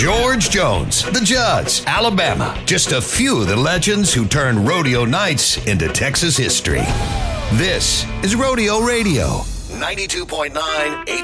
George Jones, the Judds, Alabama. Just a few of the legends who turned rodeo nights into Texas history. This is Rodeo Radio, 92.9